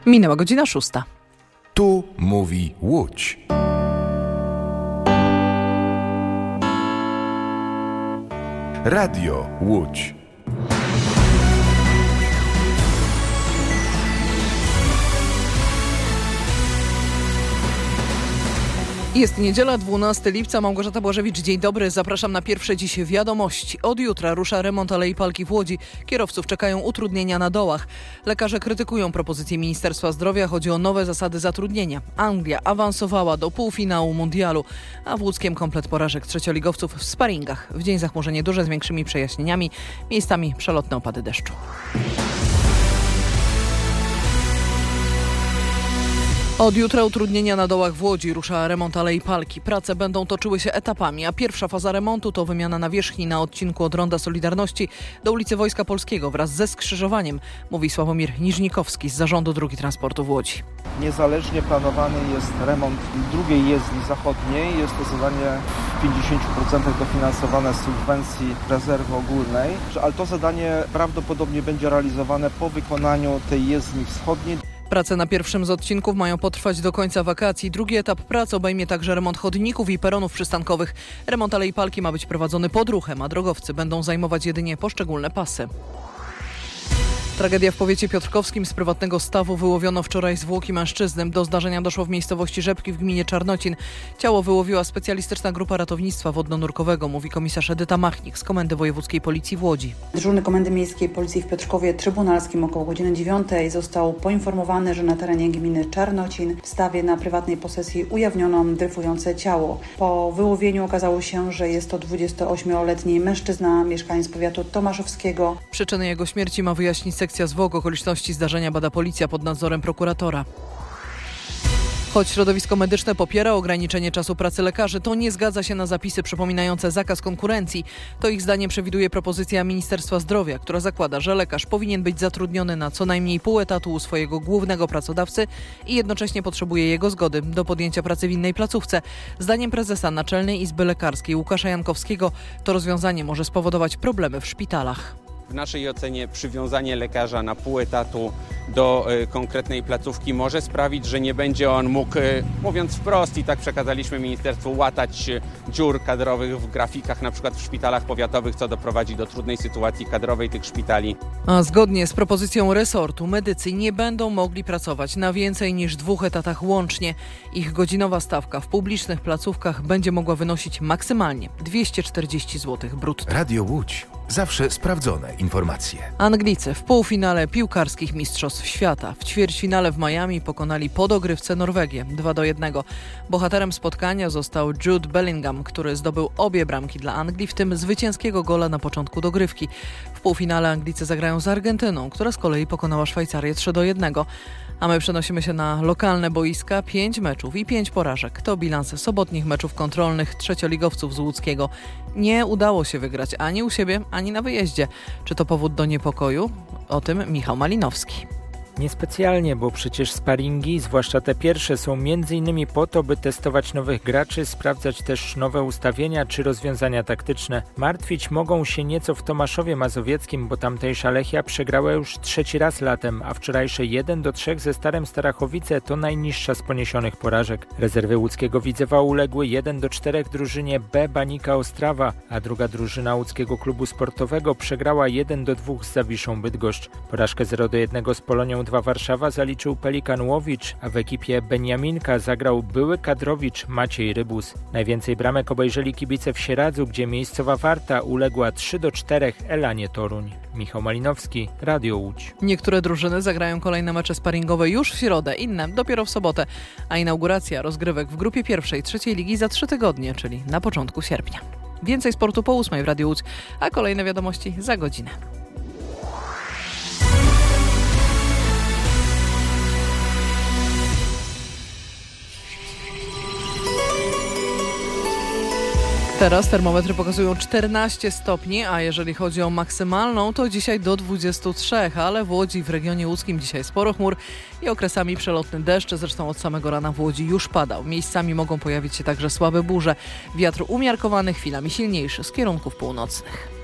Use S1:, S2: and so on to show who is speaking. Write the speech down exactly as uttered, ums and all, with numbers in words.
S1: Minęła godzina szósta.
S2: Tu mówi Łódź. Radio Łódź.
S1: Jest niedziela, dwunastego lipca. Małgorzata Błażewicz, dzień dobry. Zapraszam na pierwsze dziś wiadomości. Od jutra rusza remont Alei Palki w Łodzi. Kierowców czekają utrudnienia na dołach. Lekarze krytykują propozycje Ministerstwa Zdrowia. Chodzi o nowe zasady zatrudnienia. Anglia awansowała do półfinału mundialu, a w łódzkiem komplet porażek trzecioligowców w sparingach. W dzień zachmurzenie duże z większymi przejaśnieniami. Miejscami przelotne opady deszczu. Od jutra utrudnienia na dołach w Łodzi. Rusza remont Alei Palki. Prace będą toczyły się etapami, a pierwsza faza remontu to wymiana nawierzchni na odcinku od Ronda Solidarności do ulicy Wojska Polskiego wraz ze skrzyżowaniem, mówi Sławomir Niżnikowski z Zarządu Dróg i Transportu w Łodzi.
S3: Niezależnie planowany jest remont drugiej jezdni zachodniej. Jest to zadanie w pięćdziesięciu procentach dofinansowane z subwencji rezerwy ogólnej, ale to zadanie prawdopodobnie będzie realizowane po wykonaniu tej jezdni wschodniej.
S1: Prace na pierwszym z odcinków mają potrwać do końca wakacji. Drugi etap prac obejmie także remont chodników i peronów przystankowych. Remont Alei Palki ma być prowadzony pod ruchem, a drogowcy będą zajmować jedynie poszczególne pasy. Tragedia w powiecie piotrkowskim. Z prywatnego stawu wyłowiono wczoraj zwłoki mężczyzny. Do zdarzenia doszło w miejscowości Rzepki w gminie Czarnocin. Ciało wyłowiła specjalistyczna grupa ratownictwa wodno-nurkowego, mówi komisarz Edyta Machnik z Komendy Wojewódzkiej Policji w Łodzi.
S4: Dyżurny Komendy Miejskiej Policji w Piotrkowie Trybunalskim około godziny dziewiątej został poinformowany, że na terenie gminy Czarnocin w stawie na prywatnej posesji ujawniono dryfujące ciało. Po wyłowieniu okazało się, że jest to dwudziestoośmioletni mężczyzna, mieszkaniec powiatu tomaszowskiego.
S1: Przyczyny jego śmierci ma wyjaśnić sekcja zwłok. Okoliczności zdarzenia bada policja pod nadzorem prokuratora. Choć środowisko medyczne popiera ograniczenie czasu pracy lekarzy, to nie zgadza się na zapisy przypominające zakaz konkurencji. To ich zdaniem przewiduje propozycja Ministerstwa Zdrowia, która zakłada, że lekarz powinien być zatrudniony na co najmniej pół etatu u swojego głównego pracodawcy i jednocześnie potrzebuje jego zgody do podjęcia pracy w innej placówce. Zdaniem prezesa Naczelnej Izby Lekarskiej Łukasza Jankowskiego to rozwiązanie może spowodować problemy w szpitalach.
S5: W naszej ocenie przywiązanie lekarza na pół etatu do y, konkretnej placówki może sprawić, że nie będzie on mógł, y, mówiąc wprost, i tak przekazaliśmy ministerstwu, łatać y, dziur kadrowych w grafikach, na przykład w szpitalach powiatowych, co doprowadzi do trudnej sytuacji kadrowej tych szpitali.
S1: A zgodnie z propozycją resortu medycy nie będą mogli pracować na więcej niż dwóch etatach łącznie. Ich godzinowa stawka w publicznych placówkach będzie mogła wynosić maksymalnie dwieście czterdzieści złotych brutto.
S2: Radio Łódź. Zawsze sprawdzone informacje.
S1: Anglicy w półfinale piłkarskich Mistrzostw Świata. W ćwierćfinale w Miami pokonali po dogrywce Norwegię dwa do jednego. Bohaterem spotkania został Jude Bellingham, który zdobył obie bramki dla Anglii, w tym zwycięskiego gola na początku dogrywki. W półfinale Anglicy zagrają z Argentyną, która z kolei pokonała Szwajcarię trzy do jednego. A my przenosimy się na lokalne boiska. Pięć meczów i pięć porażek. To bilans sobotnich meczów kontrolnych trzecioligowców z Łódzkiego. Nie udało się wygrać ani u siebie, ani na wyjeździe. Czy to powód do niepokoju? O tym Michał Malinowski.
S6: Niespecjalnie, bo przecież sparingi, zwłaszcza te pierwsze, są między innymi po to, by testować nowych graczy, sprawdzać też nowe ustawienia czy rozwiązania taktyczne. Martwić mogą się nieco w Tomaszowie Mazowieckim, bo tamtejsza Lechia przegrała już trzeci raz latem, a wczorajsze jeden do trzech ze Starem Starachowice to najniższa z poniesionych porażek. Rezerwy łódzkiego Widzewa uległy jeden do czterech drużynie B Banika Ostrawa, a druga drużyna łódzkiego klubu sportowego przegrała jeden do dwóch z Zawiszą Bydgoszcz. Porażkę zero do jednego z Polonią dwa Warszawa zaliczył Pelikan Łowicz, a w ekipie Beniaminka zagrał były kadrowicz Maciej Rybus. Najwięcej bramek obejrzeli kibice w Sieradzu, gdzie miejscowa Warta uległa trzy do czterech Elanie Toruń. Michał Malinowski, Radio Łódź.
S1: Niektóre drużyny zagrają kolejne mecze sparingowe już w środę, inne dopiero w sobotę, a inauguracja rozgrywek w grupie pierwszej trzeciej ligi za trzy tygodnie, czyli na początku sierpnia. Więcej sportu po ósmej w Radiu Łódź, a kolejne wiadomości za godzinę. Teraz termometry pokazują czternaście stopni, a jeżeli chodzi o maksymalną, to dzisiaj do dwudziestu trzech, ale w Łodzi, w regionie łódzkim dzisiaj sporo chmur i okresami przelotny deszcz. Zresztą od samego rana w Łodzi już padał. Miejscami mogą pojawić się także słabe burze. Wiatr umiarkowany, chwilami silniejszy z kierunków północnych.